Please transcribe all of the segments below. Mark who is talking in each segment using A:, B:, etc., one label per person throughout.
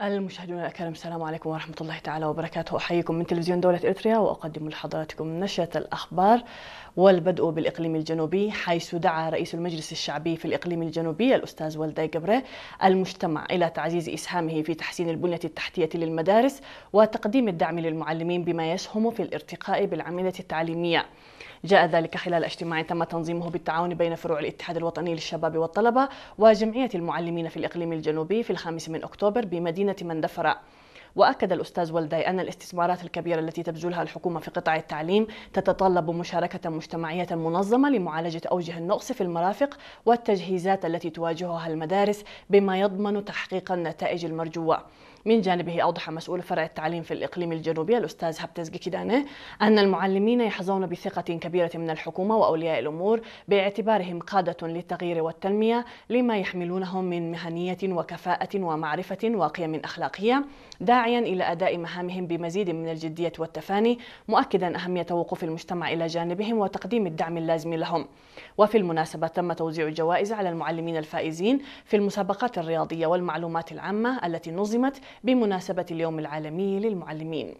A: المشاهدون الأكارم، السلام عليكم ورحمة الله تعالى وبركاته. أحييكم من تلفزيون دولة إريتريا وأقدم لحضراتكم نشرة الأخبار، والبدء بالإقليم الجنوبي، حيث دعا رئيس المجلس الشعبي في الإقليم الجنوبي الأستاذ والداي قبره المجتمع إلى تعزيز إسهامه في تحسين البنية التحتية للمدارس وتقديم الدعم للمعلمين بما يسهم في الارتقاء بالعملية التعليمية. جاء ذلك خلال اجتماع تم تنظيمه بالتعاون بين فروع الاتحاد الوطني للشباب والطلبة وجمعية المعلمين في الإقليم الجنوبي في 5 من أكتوبر بمدينة مندفرة. وأكد الأستاذ والداي أن الاستثمارات الكبيرة التي تبذلها الحكومة في قطاع التعليم تتطلب مشاركة مجتمعية منظمة لمعالجة أوجه النقص في المرافق والتجهيزات التي تواجهها المدارس بما يضمن تحقيق النتائج المرجوة. من جانبه أوضح مسؤول فرع التعليم في الإقليم الجنوبي الأستاذ هبتزقي كيدانه أن المعلمين يحظون بثقة كبيرة من الحكومة وأولياء الأمور باعتبارهم قادة للتغيير والتنمية لما يحملونهم من مهنية وكفاءة ومعرفة وقيم أخلاقية، داعيا إلى أداء مهامهم بمزيد من الجدية والتفاني، مؤكدا أهمية وقوف المجتمع إلى جانبهم وتقديم الدعم اللازم لهم. وفي المناسبة تم توزيع الجوائز على المعلمين الفائزين في المسابقات الرياضية والمعلومات العامة التي نظمت بمناسبة اليوم العالمي للمعلمين.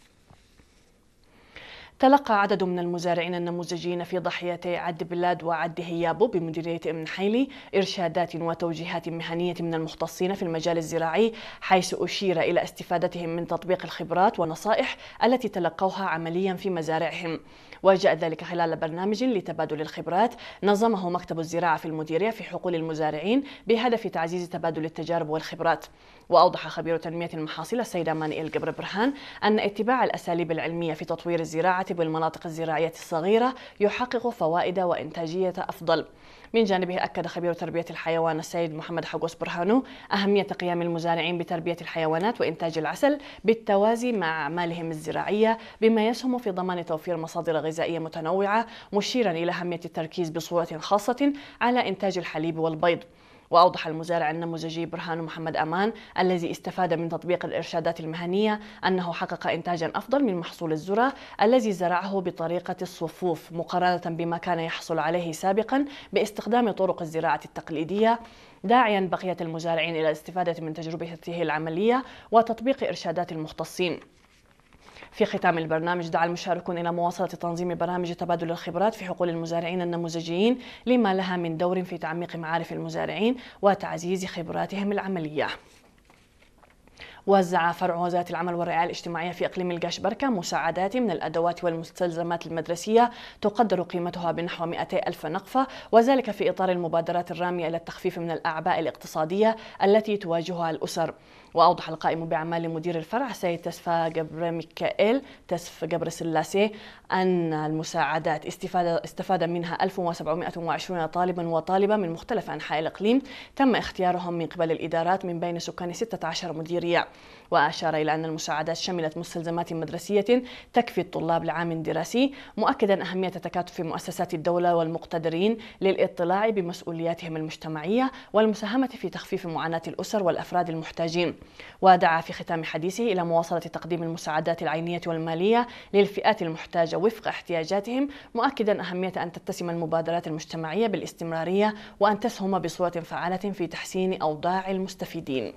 A: تلقى عدد من المزارعين النموذجيين في ضاحيتي عد بلاد وعد هيابو بمديرية ابن حيلي إرشادات وتوجيهات مهنية من المختصين في المجال الزراعي، حيث أشير إلى استفادتهم من تطبيق الخبرات والنصائح التي تلقوها عمليا في مزارعهم. وجاء ذلك خلال برنامج لتبادل الخبرات نظمه مكتب الزراعة في المديرية في حقول المزارعين بهدف تعزيز تبادل التجارب والخبرات. وأوضح خبير تنمية المحاصيل السيدة مانئيل قبر برهان أن اتباع الأساليب العلمية في تطوير الزراعة بالمناطق الزراعية الصغيرة يحقق فوائد وإنتاجية أفضل. من جانبه أكد خبير تربية الحيوان السيد محمد حقوس برهانو أهمية قيام المزارعين بتربية الحيوانات وإنتاج العسل بالتوازي مع أعمالهم الزراعية بما يسهم في ضمان توفير مصادر غذائية متنوعة، مشيرا إلى أهمية التركيز بصورة خاصة على إنتاج الحليب والبيض. وأوضح المزارع النموذجي برهان محمد أمان الذي استفاد من تطبيق الإرشادات المهنية أنه حقق إنتاجا أفضل من محصول الذرة الذي زرعه بطريقة الصفوف مقارنة بما كان يحصل عليه سابقا باستخدام طرق الزراعة التقليدية، داعيا بقية المزارعين إلى الاستفادة من تجربته العملية وتطبيق إرشادات المختصين. في ختام البرنامج دعا المشاركون إلى مواصلة تنظيم برامج تبادل الخبرات في حقول المزارعين النموذجيين لما لها من دور في تعميق معارف المزارعين وتعزيز خبراتهم العملية. وزع فرع وزارة العمل والرعاية الاجتماعية في إقليم القاش بركة مساعدات من الأدوات والمستلزمات المدرسية تقدر قيمتها بنحو 200 ألف نقفة، وذلك في إطار المبادرات الرامية إلى التخفيف من الأعباء الاقتصادية التي تواجهها الأسر. وأوضح القائم بأعمال مدير الفرع سيد تسفى قبر ميكائيل تسف قبر سلاسي أن المساعدات استفاد منها 1720 طالبا وطالبة من مختلف أنحاء الإقليم تم اختيارهم من قبل الإدارات من بين سكان 16 مديرية. وأشار إلى أن المساعدات شملت مستلزمات مدرسية تكفي الطلاب لعام دراسي، مؤكدا أهمية تكاتف مؤسسات الدولة والمقتدرين للاطلاع بمسؤولياتهم المجتمعية والمساهمة في تخفيف معاناة الأسر والأفراد المحتاجين. ودعا في ختام حديثه إلى مواصلة تقديم المساعدات العينية والمالية للفئات المحتاجة وفق احتياجاتهم، مؤكدا أهمية أن تتسم المبادرات المجتمعية بالاستمرارية وأن تسهم بصورة فعالة في تحسين أوضاع المستفيدين.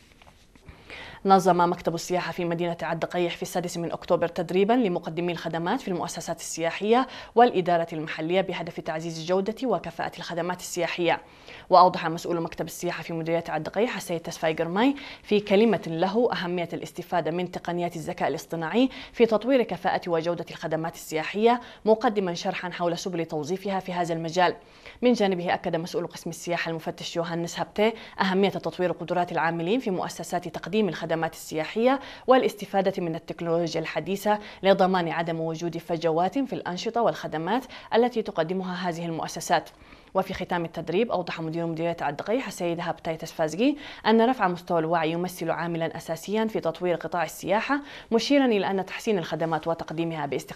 A: نظم مكتب السياحة في مدينة عد قيح في 6 من أكتوبر تدريبا لمقدمي الخدمات في المؤسسات السياحية والإدارة المحلية بهدف تعزيز جودة وكفاءة الخدمات السياحية. وأوضح مسؤول مكتب السياحة في مديرية عد قيح السيد تسفاي قرماي في كلمة له أهمية الاستفادة من تقنيات الذكاء الاصطناعي في تطوير كفاءة وجودة الخدمات السياحية، مقدما شرحا حول سبل توظيفها في هذا المجال. من جانبه أكد مسؤول قسم السياحة المفتش يوهانس هبتي أهمية تطوير قدرات العاملين في مؤسسات تقديم الخدمات السياحية والاستفادة من التكنولوجيا الحديثة لضمان عدم وجود فجوات في الأنشطة والخدمات التي تقدمها هذه المؤسسات. وفي ختام التدريب أوضح مدير مديرية عد قيح السيد هابتاي تسفازقي أن رفع مستوى الوعي يمثل عاملا أساسيا في تطوير قطاع السياحة، مشيرا إلى أن تحسين الخدمات وتقديمها باستخدام